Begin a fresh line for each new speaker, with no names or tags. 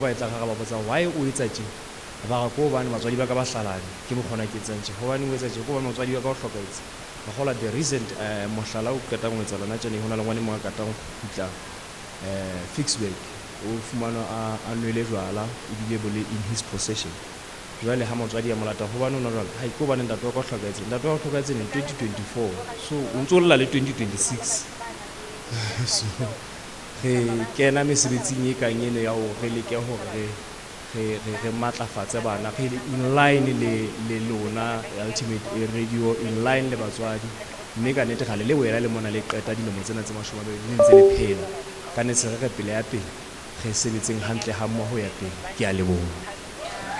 ba etla ga ba botsa why o etsa tje ba ga ko bana batswadi ba ka ba hlalane ke mo khona ke tsang tje ho bane o etsa tje ko bana batswadi ba ka o hloketse ba gola the recent mohlala o ka tang o etsa lona tjene hona le ngwane mo ka tang o fitla Fixburg o fumana a nwele jwala e bile bole in his possession jwale ha motswadi ya molata ho bana ona jwale ha iko bana ntate wa ka o hloketse ntate wa o hloketse in 2024 so o ntso lla le 2026 so re kena mesebetsing e kang ene ya ho re leke hore re matlafatse bana re in line le lona Ultimate Radio in line le batswadi mme ka nete gale le wena le mona le qeta dilemo tsena tse 20 le ntse le phela ka netse re pele ya pele re sebetseng hantle ha mmoho ya pele ke a leboha.